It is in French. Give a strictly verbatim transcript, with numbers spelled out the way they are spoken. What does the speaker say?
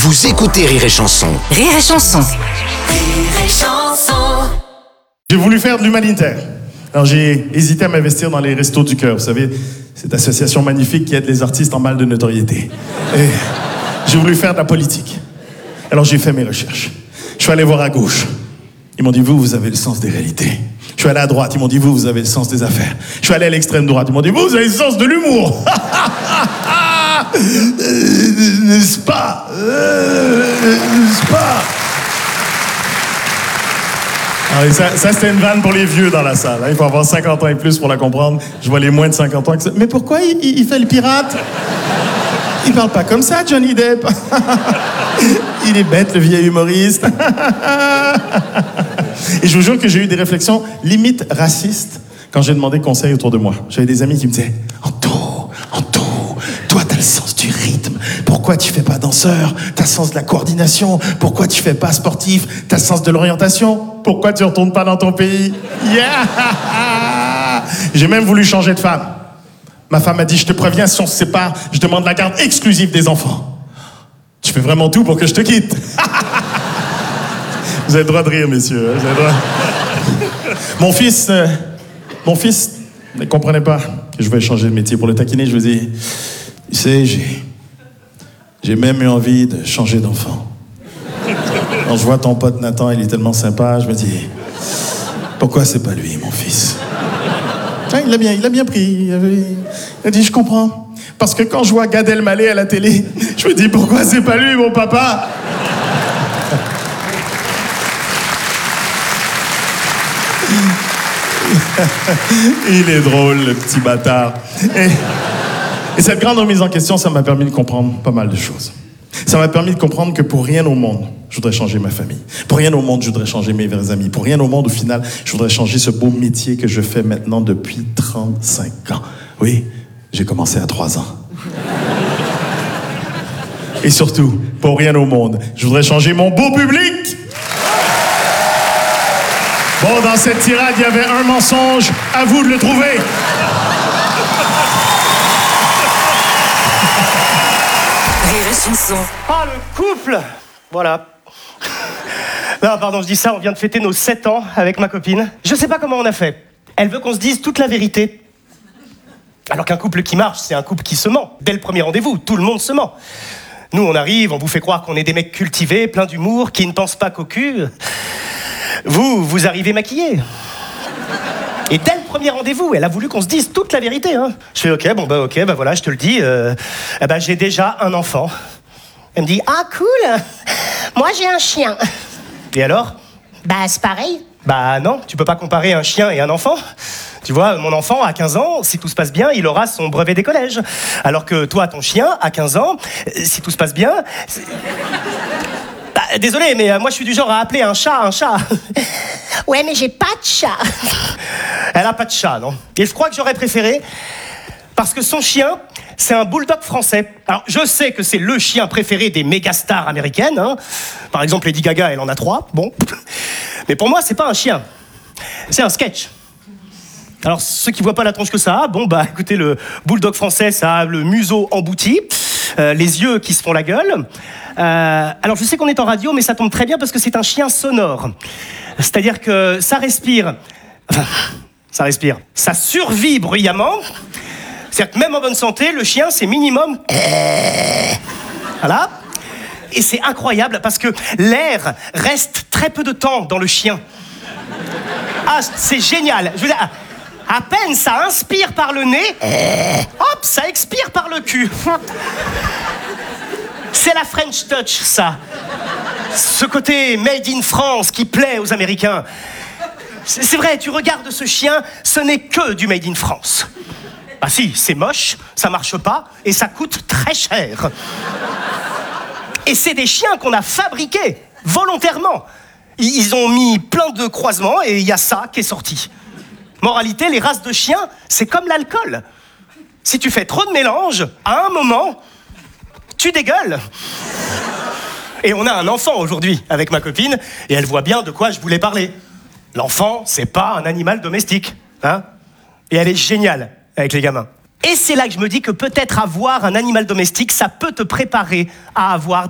Vous écoutez Rire et Chanson. Rire et Chanson. Rire et Chanson. J'ai voulu faire de l'humanitaire. Alors j'ai hésité à m'investir dans les Restos du Cœur. Vous savez, cette association magnifique qui aide les artistes en mal de notoriété. Et j'ai voulu faire de la politique. Alors j'ai fait mes recherches. Je suis allé voir à gauche. Ils m'ont dit, vous, vous avez le sens des réalités. Je suis allé à droite. Ils m'ont dit, vous, vous avez le sens des affaires. Je suis allé à l'extrême droite. Ils m'ont dit, vous, vous avez le sens de l'humour. euh, n'est-ce pas euh, N'est-ce pas Ah, ça, ça c'était une vanne pour les vieux dans la salle. Hein. Il faut avoir cinquante ans et plus pour la comprendre. Je vois les moins de cinquante ans. Que ça... Mais pourquoi il, il, il fait le pirate? Il parle pas comme ça, Johnny Depp. Il est bête, le vieil humoriste. Et je vous jure que j'ai eu des réflexions limite racistes quand j'ai demandé conseil autour de moi. J'avais des amis qui me disaient « Anto, Anto, toi t'as le sens du rythme. Pourquoi tu fais pas danseur? T'as le sens de la coordination. Pourquoi tu fais pas sportif? T'as le sens de l'orientation. Pourquoi tu retournes pas dans ton pays? » Yeah! J'ai même voulu changer de femme. Ma femme m'a dit, je te préviens, si on se sépare, je demande la garde exclusive des enfants. Tu fais vraiment tout pour que je te quitte. Vous avez le droit de rire, messieurs. Vous avez le droit. Mon fils, euh, mon fils ne comprenait pas que je voulais changer de métier. Pour le taquiner, je lui ai dit, tu sais, j'ai, j'ai même eu envie de changer d'enfant. Quand je vois ton pote Nathan, il est tellement sympa, je me dis, pourquoi c'est pas lui, mon fils? Il l'a bien, il l'a bien pris. Il a dit, je comprends. Parce que quand je vois Gad Elmaleh à la télé, je me dis, pourquoi c'est pas lui, mon papa? Il est drôle, le petit bâtard. Et, et cette grande remise en question, ça m'a permis de comprendre pas mal de choses. Ça m'a permis de comprendre que pour rien au monde, je voudrais changer ma famille. Pour rien au monde, je voudrais changer mes vrais amis. Pour rien au monde, au final, je voudrais changer ce beau métier que je fais maintenant depuis trente-cinq ans. Oui, j'ai commencé à trois ans. Et surtout, pour rien au monde, je voudrais changer mon beau public. Bon, dans cette tirade, il y avait un mensonge. À vous de le trouver. Rire et Chanson. Ah, le couple! Voilà. Non, pardon, je dis ça, on vient de fêter nos sept ans avec ma copine. Je sais pas comment on a fait. Elle veut qu'on se dise toute la vérité. Alors qu'un couple qui marche, c'est un couple qui se ment. Dès le premier rendez-vous, tout le monde se ment. Nous, on arrive, on vous fait croire qu'on est des mecs cultivés, pleins d'humour, qui ne pensent pas qu'au cul. Vous, vous arrivez maquillés. Et dès le premier rendez-vous, elle a voulu qu'on se dise toute la vérité. Hein. Je fais ok, bon bah ok, bah voilà, je te le dis. Euh, eh ben, j'ai déjà un enfant. Elle me dit ah cool, moi j'ai un chien. Et alors? Bah c'est pareil. Bah non, tu peux pas comparer un chien et un enfant. Tu vois, mon enfant à quinze ans, si tout se passe bien, il aura son brevet des collèges. Alors que toi, ton chien, à quinze ans, si tout se passe bien... Bah, désolé, mais moi je suis du genre à appeler un chat un chat. Ouais, mais j'ai pas de chat. Elle a pas de chat, non? Et je crois que j'aurais préféré, parce que son chien, c'est un bulldog français. Alors, je sais que c'est le chien préféré des méga stars américaines. Hein. Par exemple, Lady Gaga, elle en a trois, bon. Mais pour moi, c'est pas un chien. C'est un sketch. Alors, ceux qui voient pas la tronche que ça a, bon, bah, écoutez, le bulldog français, ça a le museau embouti, euh, les yeux qui se font la gueule. Euh, alors, je sais qu'on est en radio, mais ça tombe très bien parce que c'est un chien sonore. C'est-à-dire que ça respire... Enfin, ça respire. Ça survit bruyamment. C'est-à-dire que même en bonne santé, le chien, c'est minimum... Voilà. Et c'est incroyable parce que l'air reste très peu de temps dans le chien. Ah, c'est génial. Je veux dire... À peine ça inspire par le nez, hop, ça expire par le cul. C'est la French touch, ça. Ce côté made in France qui plaît aux Américains. C'est vrai, tu regardes ce chien, ce n'est que du made in France. Ah si, c'est moche, ça marche pas, et ça coûte très cher. Et c'est des chiens qu'on a fabriqués, volontairement. Ils ont mis plein de croisements, et il y a ça qui est sorti. Moralité, les races de chiens, c'est comme l'alcool. Si tu fais trop de mélange, à un moment, tu dégueules. Et on a un enfant aujourd'hui avec ma copine, et elle voit bien de quoi je voulais parler. L'enfant, c'est pas un animal domestique, hein. Et elle est géniale avec les gamins. Et c'est là que je me dis que peut-être avoir un animal domestique, ça peut te préparer à avoir